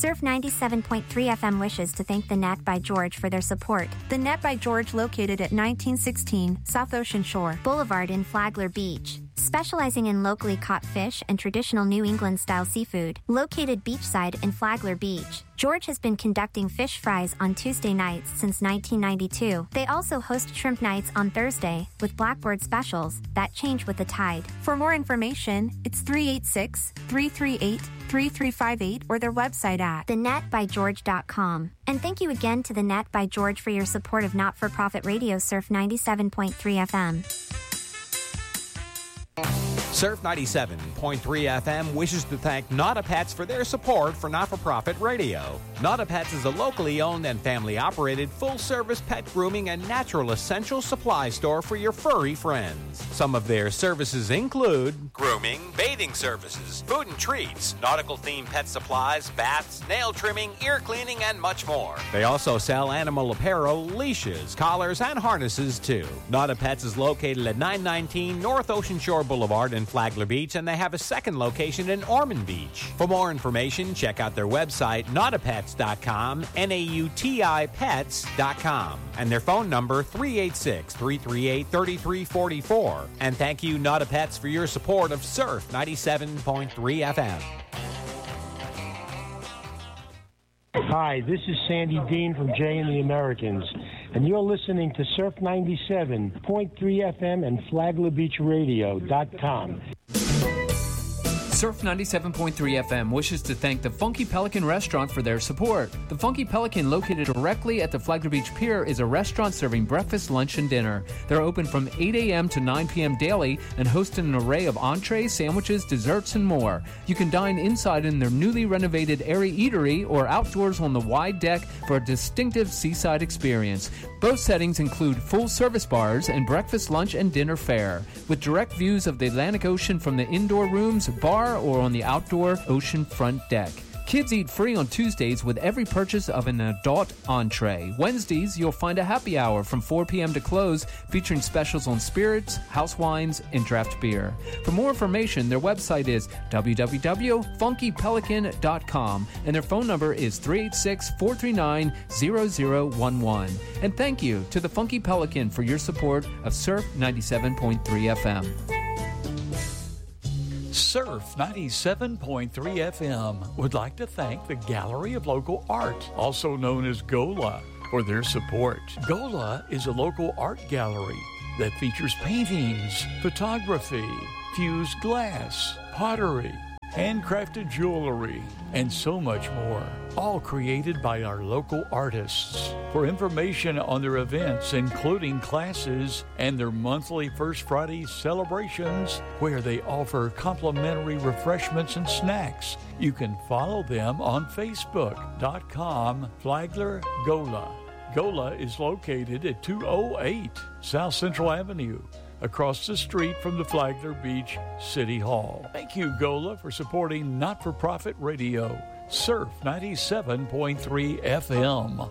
Surf 97.3 FM wishes to thank The Net by George for their support. The Net by George, located at 1916 South Ocean Shore Boulevard in Flagler Beach. Specializing in locally caught fish and traditional New England-style seafood, located beachside in Flagler Beach, George has been conducting fish fries on Tuesday nights since 1992. They also host shrimp nights on Thursday with blackboard specials that change with the tide. For more information, it's 386-338-3358 or their website at thenetbygeorge.com. And thank you again to The Net by George for your support of not-for-profit radio Surf 97.3 FM. Surf 97.3 FM wishes to thank Not a Pets for their support for not-for-profit radio. Not a Pets is a locally owned and family-operated full-service pet grooming and natural essential supply store for your furry friends. Some of their services include grooming, bathing services, food and treats, nautical-themed pet supplies, baths, nail trimming, ear cleaning, and much more. They also sell animal apparel, leashes, collars, and harnesses, too. Not a Pets is located at 919 North Ocean Shore Boulevard in Flagler Beach, and they have a second location in Ormond Beach. For more information, check out their website, nautipets.com, nautipets.com, and their phone number, 386-338-3344. And thank you, Not a Pets, for your support of Surf 97.3 FM. Hi, this is Sandy Dean from Jay and the Americans, and you're listening to Surf 97.3 FM and FlaglerBeachRadio.com. Surf 97.3 FM wishes to thank the Funky Pelican Restaurant for their support. The Funky Pelican, located directly at the Flagler Beach Pier, is a restaurant serving breakfast, lunch, and dinner. They're open from 8 a.m. to 9 p.m. daily and host an array of entrees, sandwiches, desserts, and more. You can dine inside in their newly renovated airy eatery or outdoors on the wide deck for a distinctive seaside experience. Both settings include full-service bars and breakfast, lunch, and dinner fare, with direct views of the Atlantic Ocean from the indoor rooms, bar, or on the outdoor ocean front deck. Kids eat free on Tuesdays with every purchase of an adult entree. Wednesdays, you'll find a happy hour from 4 p.m. to close, featuring specials on spirits, house wines, and draft beer. For more information, their website is www.funkypelican.com, and their phone number is 386-439-0011. And thank you to the Funky Pelican for your support of Surf 97.3 FM. Surf 97.3 FM would like to thank the Gallery of Local Art, also known as GOLA, for their support. GOLA is a local art gallery that features paintings, photography, fused glass, pottery, handcrafted jewelry, and so much more, all created by our local artists. For information on their events, including classes and their monthly First Friday celebrations, where they offer complimentary refreshments and snacks, you can follow them on Facebook.com Flagler Gola. Gola is located at 208 South Central Avenue, across the street from the Flagler Beach City Hall. Thank you, Gola, for supporting not-for-profit radio, Surf 97.3 FM.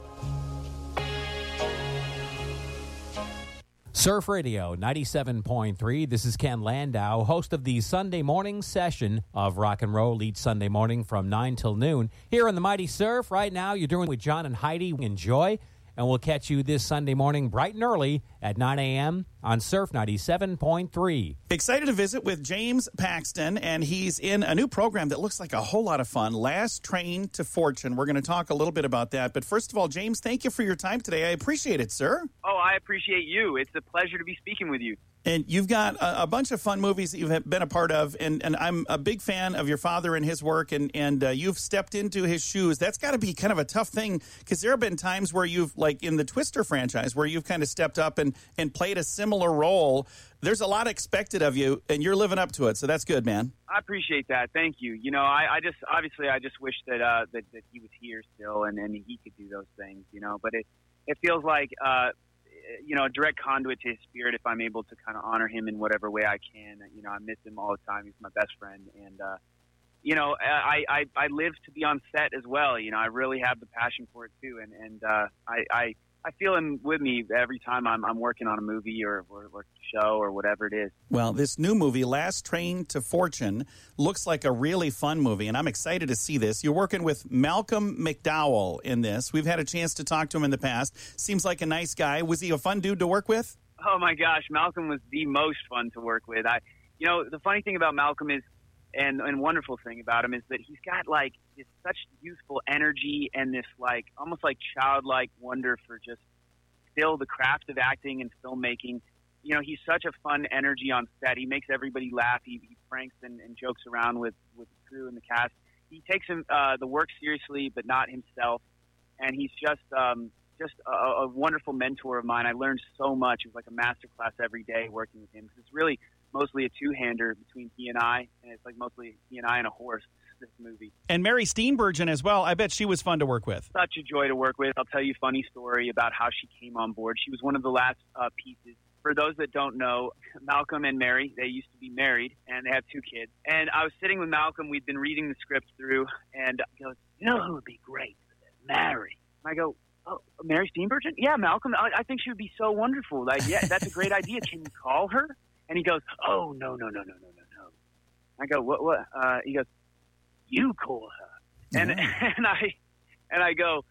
Surf Radio 97.3. This is Ken Landau, host of the Sunday morning session of Rock and Roll each Sunday morning from 9 till noon. Here on the Mighty Surf, right now, you're doing with John and Heidi. Enjoy. And we'll catch you this Sunday morning bright and early at 9 a.m. on Surf 97.3. Excited to visit with James Paxton, and he's in a new program that looks like a whole lot of fun, Last Train to Fortune. We're going to talk a little bit about that. But first of all, James, thank you for your time today. I appreciate it, sir. Oh, I appreciate you. It's a pleasure to be speaking with you. And you've got a bunch of fun movies that you've been a part of, and I'm a big fan of your father and his work, and you've stepped into his shoes. That's got to be kind of a tough thing, because there have been times where you've, like in the Twister franchise, where you've kind of stepped up and played a similar role. There's a lot expected of you, and you're living up to it, so that's good, man. I appreciate that. Thank you. You know, I just wish that he was here still, and he could do those things, you know, but it feels like you know, a direct conduit to his spirit if I'm able to kind of honor him in whatever way I can. You know, I miss him all the time. He's my best friend. And, you know, I live to be on set as well. You know, I really have the passion for it too. And I I feel him with me every time I'm working on a movie or show or whatever it is. Well, this new movie, Last Train to Fortune, looks like a really fun movie, and I'm excited to see this. You're working with Malcolm McDowell in this. We've had a chance to talk to him in the past. Seems like a nice guy. Was he a fun dude to work with? Oh, my gosh. Malcolm was the most fun to work with. The funny thing about Malcolm is, and wonderful thing about him is that he's got like this such youthful energy and this like almost like childlike wonder for just still the craft of acting and filmmaking. You know, he's such a fun energy on set. He makes everybody laugh. He pranks and jokes around with the crew and the cast. He takes the work seriously, but not himself. And he's just a wonderful mentor of mine. I learned so much. It was like a masterclass every day working with him. It's really mostly a two-hander between he and I, and it's like mostly he and I and a horse, this movie. And Mary Steenburgen as well. I bet she was fun to work with. Such a joy to work with. I'll tell you a funny story about how she came on board. She was one of the last pieces. For those that don't know, Malcolm and Mary, they used to be married, and they have 2 kids. And I was sitting with Malcolm. We'd been reading the script through, and he goes, you know who would be great? Mary. And I go, oh, Mary Steenburgen? Yeah, Malcolm, I think she would be so wonderful. Like, yeah, that's a great idea. Can you call her? And he goes, oh, no. I go, what? He goes, you call her. And I go,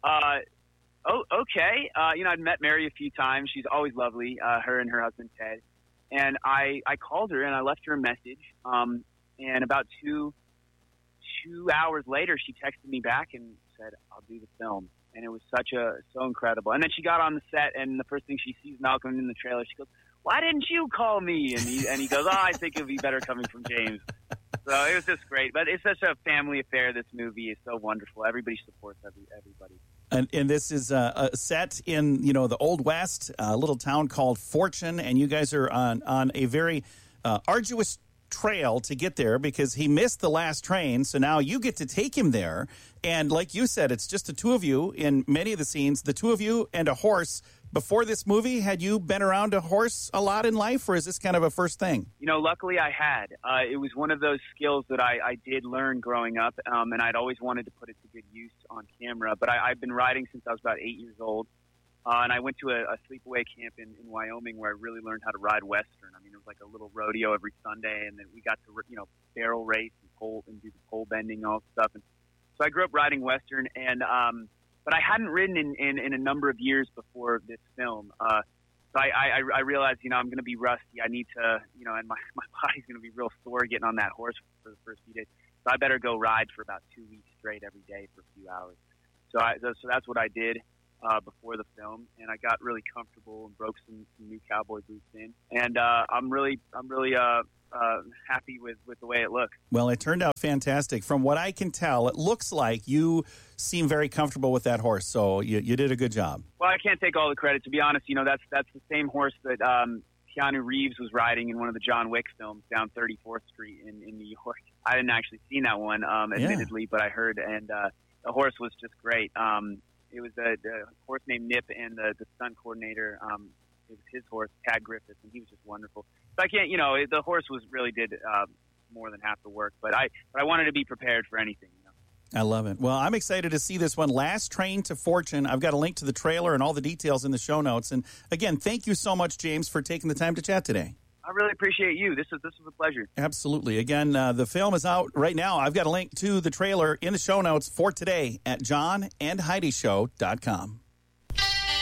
oh, okay. I'd met Mary a few times. She's always lovely, her and her husband, Ted. And I called her and I left her a message. And about two hours later, she texted me back and said, I'll do the film. And it was so incredible. And then she got on the set, and the first thing she sees Malcolm in the trailer, she goes, why didn't you call me? And he goes, I think it would be better coming from James. So it was just great. But it's such a family affair, this movie. is so wonderful. Everybody supports everybody. And this is set in, the Old West, a little town called Fortune, and you guys are on a very arduous trail to get there because he missed the last train, so now you get to take him there. And like you said, it's just the 2 of you in many of the scenes, the 2 of you and a horse. Before this movie, had you been around a horse a lot in life, or is this kind of a first thing? Luckily I had. It was one of those skills that I did learn growing up, and I'd always wanted to put it to good use on camera. But I've been riding since I was about 8 years old, and I went to a sleepaway camp in Wyoming where I really learned how to ride Western. I mean, it was like a little rodeo every Sunday, and then we got to, barrel race and do the pole bending and all that stuff. And so I grew up riding Western, and but I hadn't ridden in a number of years before this film. So I realized, I'm going to be rusty. I need to, and my body's going to be real sore getting on that horse for the first few days. So I better go ride for about 2 weeks straight every day for a few hours. So that's what I did before the film, and I got really comfortable and broke some new cowboy boots in. And I'm really happy with the way it looks. Well, it turned out fantastic. From what I can tell, it looks like you seem very comfortable with that horse, so you did a good job. Well, I can't take all the credit. To be honest, that's the same horse that Keanu Reeves was riding in one of the John Wick films down 34th Street in New York. I didn't actually see that one, admittedly, but I heard, and the horse was just great. It was the horse named Nip, and the stunt coordinator, it was his horse, Tad Griffiths, and he was just wonderful. So I can't, the horse did more than half the work, but I wanted to be prepared for anything. I love it. Well, I'm excited to see this one, Last Train to Fortune. I've got a link to the trailer and all the details in the show notes. And again, thank you so much, James, for taking the time to chat today. I really appreciate you. This was a pleasure. Absolutely. Again, the film is out right now. I've got a link to the trailer in the show notes for today at johnandheidishow.com.